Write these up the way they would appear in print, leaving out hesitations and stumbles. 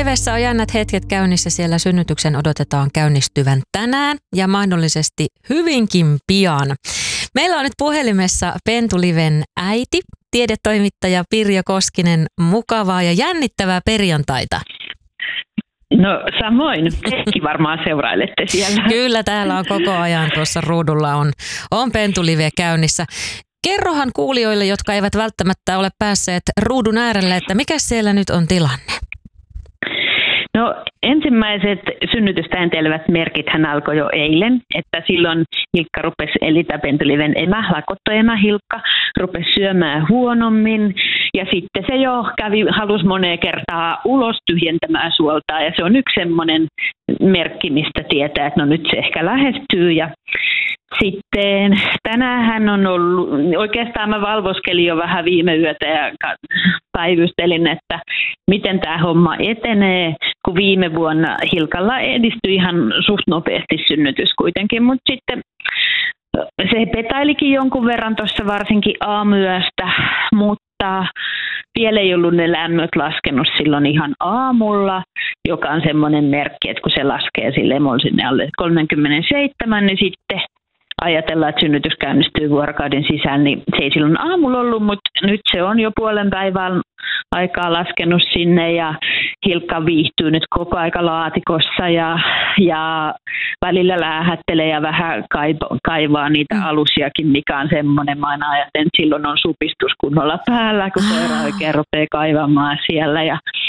Livessä on jännät hetket käynnissä. Siellä synnytyksen odotetaan käynnistyvän tänään ja mahdollisesti hyvinkin pian. Meillä on nyt puhelimessa Pentu-liven äiti, tiedetoimittaja Pirjo Koskinen. Mukavaa ja jännittävää perjantaita. No samoin, tekin varmaan seurailette siellä. Kyllä, täällä on koko ajan tuossa ruudulla on Pentu-live käynnissä. Kerrohan kuulijoille, jotka eivät välttämättä ole päässeet ruudun äärelle, että mikä siellä nyt on tilanne? No ensimmäiset synnytystä entelevät merkithän alkoi jo eilen, että silloin Hilkka rupesi, eli tämä Pentu-liven emä, lakottoemä Hilkka, rupesi syömään huonommin ja sitten se jo halusi moneen kertaa ulos tyhjentämään suoltaa ja se on yksi semmoinen merkki, mistä tietää, että no nyt se ehkä lähestyy ja sitten tänään hän on ollut, oikeastaan mä valvoskelin jo vähän viime yötä ja päivystelin, että miten tämä homma etenee, kun viime vuonna Hilkalla edistyi ihan suht nopeasti synnytys kuitenkin, mutta sitten se petailikin jonkun verran tuossa varsinkin aamuyöstä, mutta vielä ei ollut ne lämmöt laskenut silloin ihan aamulla, joka on semmoinen merkki, että kun se laskee sille emolle sinne alle 37, niin sitten ajatellaan, että synnytys käynnistyy vuorokauden sisään, niin se ei silloin aamulla ollut, mutta nyt se on jo puolen päivän aikaa laskenut sinne ja Hilkka viihtyy nyt koko aika laatikossa ja välillä läähättelee ja vähän kaivaa niitä alusiakin, mikä on semmoinen, mä aina ajattelen, että silloin on supistus kunnolla päällä, kun koira oikein rupeaa kaivamaan siellä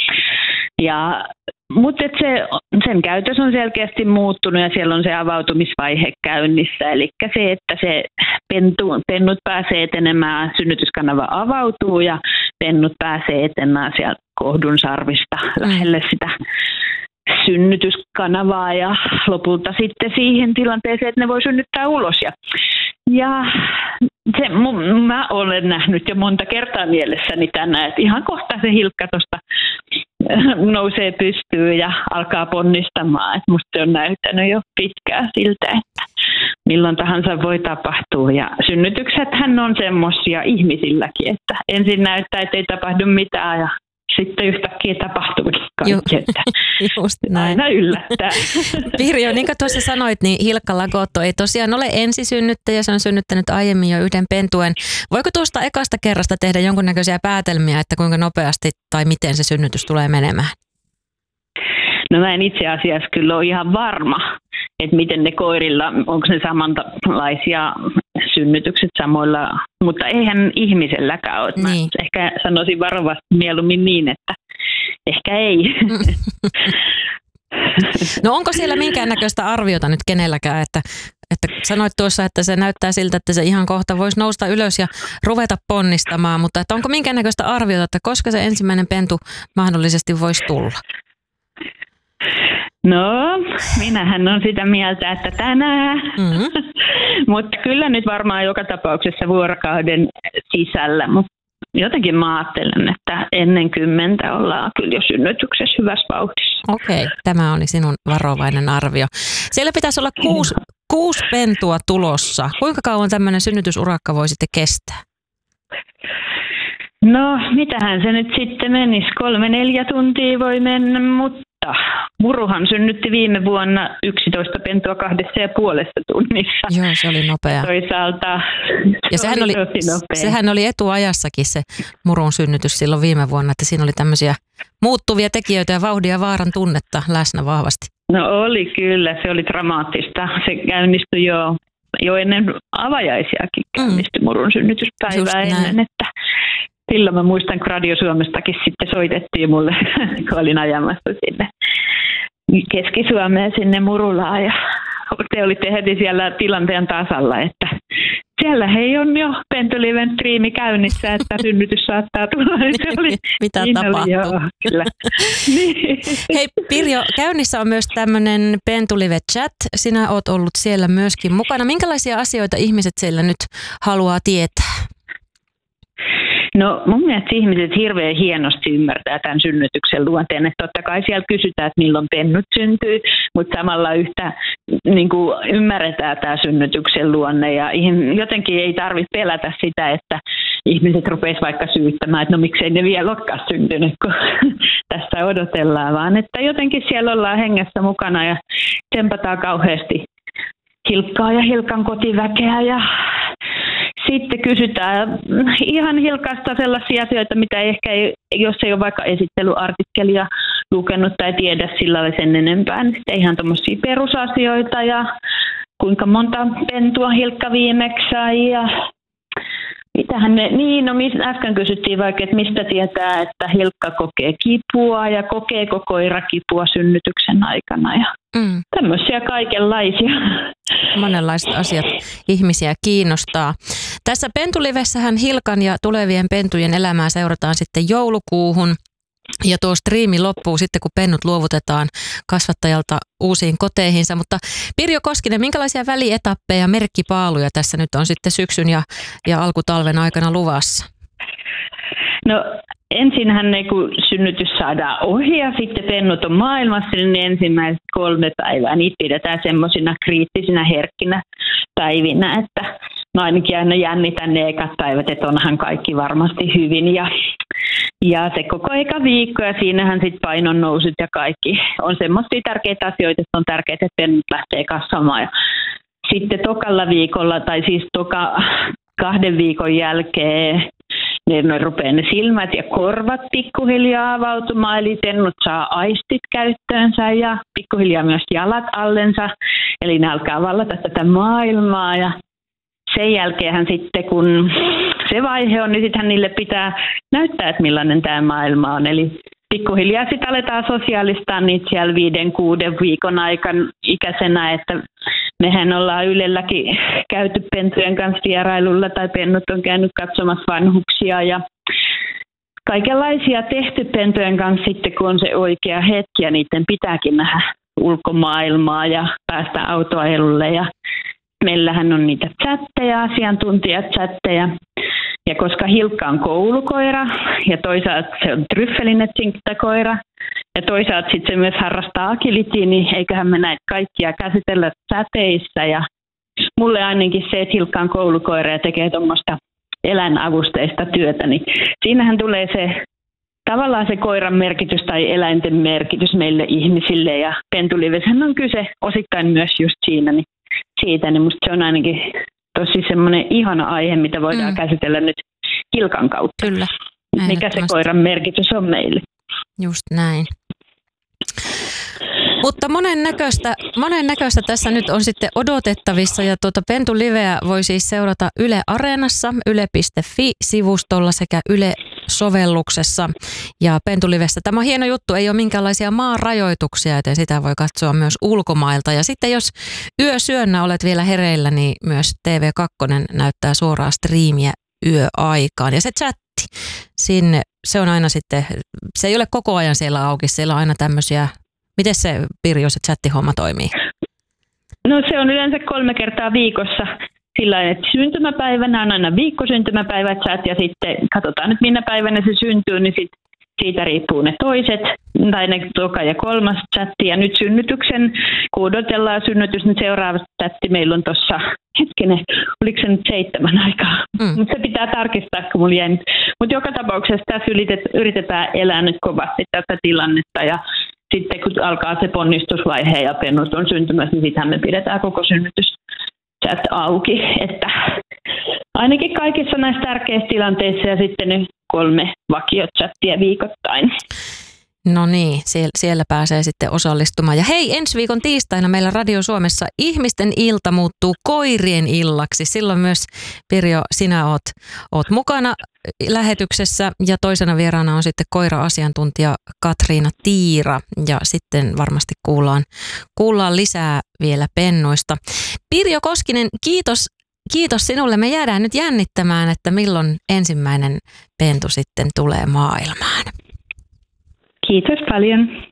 mutta sen käytös on selkeästi muuttunut ja siellä on se avautumisvaihe käynnissä. Eli se, että se pennut pääsee etenemään, synnytyskanava avautuu ja pennut pääsee etenemään sieltä kohdun sarvista lähelle sitä synnytyskanavaa ja lopulta sitten siihen tilanteeseen, että ne voi synnyttää ulos. Ja mä olen nähnyt jo monta kertaa mielessäni tänään, että ihan kohta se Hilkka tuosta nousee pystyyn ja alkaa ponnistamaan. Et musta se on näyttänyt jo pitkään siltä, että milloin tahansa voi tapahtua. Ja synnytyksethän on semmoisia ihmisilläkin, että ensin näyttää, että ei tapahdu mitään ja sitten yhtäkkiä tapahtuukin kaikki, että just näin. Aina yllättää. Pirjo, niin kuin tuossa sanoit, niin Hilkka Lagotto ei tosiaan ole ensisynnyttäjä, se on synnyttänyt aiemmin jo yhden pentuen. Voiko tuosta ekasta kerrasta tehdä jonkunnäköisiä päätelmiä, että kuinka nopeasti tai miten se synnytys tulee menemään? No mä en itse asiassa kyllä ole ihan varma, että miten ne koirilla, onko ne samanlaisia synnytykset samoilla, mutta eihän ihmiselläkään ole. Niin. Mä ehkä sanoisin varovasti mieluummin niin, että ehkä ei. No onko siellä minkäännäköistä arviota nyt kenelläkään, että sanoit tuossa, että se näyttää siltä, että se ihan kohta voisi nousta ylös ja ruveta ponnistamaan, mutta että onko minkäännäköistä arviota, että koska se ensimmäinen pentu mahdollisesti voisi tulla? No, minähän on sitä mieltä, että tänään, mutta kyllä nyt varmaan joka tapauksessa vuorokauden sisällä, mutta jotenkin mä ajattelen, että ennen 10 ollaan kyllä jo synnytyksessä hyvässä vauhdissa. Okei, tämä oli sinun varovainen arvio. Siellä pitäisi olla 6 pentua tulossa. Kuinka kauan tämmöinen synnytysurakka voi sitten kestää? No, mitähän se nyt sitten menisi? 3-4 tuntia voi mennä, mutta Muruhan synnytti viime vuonna 11 pentua 2,5 tunnissa. Joo, se oli nopea. Toisaalta ja sehän oli etuajassakin se Murun synnytys silloin viime vuonna, että siinä oli tämmöisiä muuttuvia tekijöitä ja vauhdin ja vaaran tunnetta läsnä vahvasti. No oli kyllä, se oli dramaattista. Se käynnistyi jo ennen avajaisiakin käynnistyi Murun synnytyspäivää ennen, että silloin mä muistan, kun Radio Suomestakin sitten soitettiin mulle, kun olin ajamassa sinne Keski-Suomeen sinne Murulaan ja te olitte heti siellä tilanteen tasalla, että siellä hei on jo Pentu-liven striimi käynnissä, että synnytys saattaa tulla. Mitä tapahtuu? Joo, kyllä. Niin. Hei Pirjo, käynnissä on myös tämmöinen Pentu-live chat. Sinä oot ollut siellä myöskin mukana. Minkälaisia asioita ihmiset siellä nyt haluaa tietää? No mun mielestä ihmiset hirveän hienosti ymmärtää tämän synnytyksen luonteen, että totta kai siellä kysytään, että milloin pennut syntyy, mutta samalla yhtä niin kuin ymmärretään tämä synnytyksen luonne ja jotenkin ei tarvitse pelätä sitä, että ihmiset rupeaisivat vaikka syyttämään, että no miksei ne vielä olekaan syntynyt, kun tässä odotellaan, vaan että jotenkin siellä ollaan hengessä mukana ja tempataan kauheasti Hilkkaa ja Hilkan kotiväkeä ja sitten kysytään ihan Hilkasta sellaisia asioita, mitä ehkä jos ei ole vaikka esittelyartikkelia lukenut tai tiedä sillä sen enempää, niin ihan tuommoisia perusasioita ja kuinka monta pentua Hilkka viimeksi sai ja mitähän ne, äsken kysyttiin vaikka, että mistä tietää, että Hilkka kokee kipua ja kokeeko koira kipua synnytyksen aikana ja tämmöisiä kaikenlaisia. Monenlaiset asiat ihmisiä kiinnostaa. Tässä Pentulivessähän Hilkan ja tulevien pentujen elämää seurataan sitten joulukuuhun. Ja tuo striimi loppuu sitten, kun pennut luovutetaan kasvattajalta uusiin koteihinsa. Mutta Pirjo Koskinen, minkälaisia välietappeja ja merkkipaaluja tässä nyt on sitten syksyn ja alkutalven aikana luvassa? No ensinhän kun synnytys saadaan ohi ja sitten pennut on maailmassa, niin ensimmäiset 3 päivää niitä pidetään semmoisina kriittisinä herkkinä päivinä, että no ainakin aina jännitän ne ekat päivät, että onhan kaikki varmasti hyvin ja se koko eka viikko ja siinähän sitten painon nousut ja kaikki on semmoisia tärkeitä asioita, että on tärkeää, että pennut lähtee kasvamaan. Ja sitten tokalla viikolla tai siis 2 viikon jälkeen ne rupeaa ne silmät ja korvat pikkuhiljaa avautumaan, eli pennut saa aistit käyttöönsä ja pikkuhiljaa myös jalat allensa, eli ne alkaa vallata tätä maailmaa ja sen jälkeen sitten, kun se vaihe on, niin sittenhän niille pitää näyttää, että millainen tämä maailma on. Eli pikkuhiljaa sitten aletaan sosiaalistaa niitä siellä 5-6 viikon ikäisenä, että mehän ollaan Ylelläkin käyty pentujen kanssa vierailulla tai pennut on käynyt katsomassa vanhuksia ja kaikenlaisia tehty pentujen kanssa sitten, kun on se oikea hetki ja niiden pitääkin nähdä ulkomaailmaa ja päästä autoajelulle ja meillähän on niitä chatteja, asiantuntijachatteja. Ja koska Hilkka on koulukoira ja toisaalta se on tryffelinetsinkitäkoira ja toisaalta sitten se myös harrastaa agilityä, niin eiköhän me näitä kaikkia käsitellä chateissa. Ja mulle ainakin se, että Hilkka on koulukoira ja tekee tuommoista eläinavusteista työtä, niin siinähän tulee se tavallaan se koiran merkitys tai eläinten merkitys meille ihmisille. Ja Pentuliveshän on kyse osittain myös just siinä, niin siitä, niin musta se on ainakin tosi semmoinen ihana aihe, mitä voidaan käsitellä nyt Hilkan kautta. Kyllä. Mikä se koiran merkitys on meille. Just näin. Mutta monennäköistä tässä nyt on sitten odotettavissa ja Pentuliveä voi siis seurata Yle Areenassa, yle.fi-sivustolla sekä Yle-sovelluksessa ja Pentulivessä. Tämä on hieno juttu, ei ole minkäänlaisia maarajoituksia, joten sitä voi katsoa myös ulkomailta. Ja sitten jos yösyönnä olet vielä hereillä, niin myös TV2 näyttää suoraa striimiä yöaikaan. Ja se chatti sinne, se on aina sitten, se ei ole koko ajan siellä auki, siellä on aina tämmöisiä. Miten se, Pirjo, se chattihomma toimii? No se on yleensä 3 kertaa viikossa sillä tavalla, että syntymäpäivänä on aina viikkosyntymäpäivä chat ja sitten katsotaan nyt minä päivänä se syntyy, niin siitä riippuu ne toiset tai ne toka ja 3. chatti ja nyt synnytyksen, kun odotellaan synnytys, niin seuraava chatti meillä on tuossa, oliko se nyt 7 aikaa, mutta se pitää tarkistaa, kun mulla jäi nyt. Mutta joka tapauksessa tässä yritetään elää nyt kovasti tätä tilannetta ja sitten kun alkaa se ponnistusvaihe ja pennut on syntymässä, niin sitähän me pidetään koko synnytyschat auki. Että ainakin kaikissa näissä tärkeissä tilanteissa ja sitten ne 3 vakiochattia viikoittain. No niin, siellä pääsee sitten osallistumaan. Ja hei, ensi viikon tiistaina meillä Radio Suomessa ihmisten ilta muuttuu koirien illaksi. Silloin myös, Pirjo, sinä oot mukana lähetyksessä ja toisena vieraana on sitten koira-asiantuntija Katriina Tiira ja sitten varmasti kuullaan lisää vielä pennuista. Pirjo Koskinen, kiitos sinulle. Me jäädään nyt jännittämään, että milloin ensimmäinen pentu sitten tulee maailmaan. Kiitos paljon.